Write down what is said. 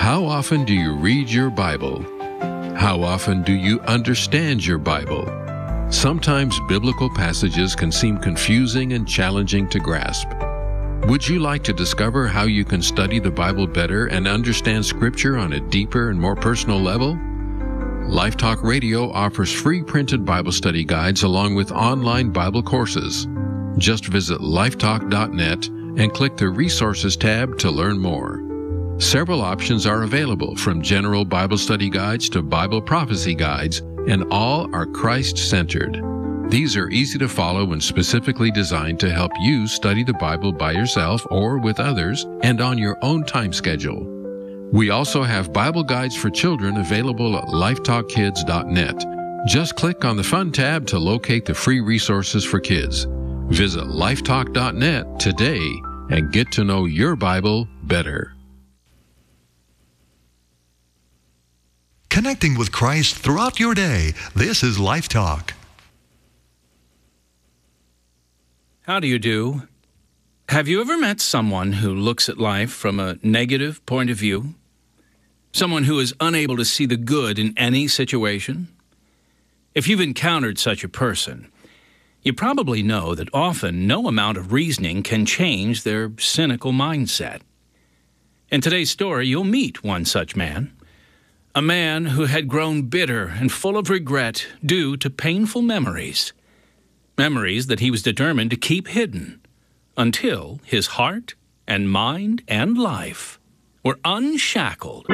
How often do you read your Bible? How often do you understand your Bible? Sometimes biblical passages can seem confusing and challenging to grasp. Would you like to discover how you can study the Bible better and understand Scripture on a deeper and more personal level? Life Talk Radio offers free printed Bible study guides along with online Bible courses. Just visit lifetalk.net and click the Resources tab to learn more. Several options are available, from general Bible study guides to Bible prophecy guides, and all are Christ-centered. These are easy to follow and specifically designed to help you study the Bible by yourself or with others and on your own time schedule. We also have Bible guides for children available at lifetalkkids.net. Just click on the Fun tab to locate the free resources for kids. Visit lifetalk.net today and get to know your Bible better. Connecting with Christ throughout your day. This is Life Talk. How do you do? Have you ever met someone who looks at life from a negative point of view? Someone who is unable to see the good in any situation? If you've encountered such a person, you probably know that often no amount of reasoning can change their cynical mindset. In today's story, you'll meet one such man. A man who had grown bitter and full of regret due to painful memories. Memories that he was determined to keep hidden until his heart and mind and life were unshackled.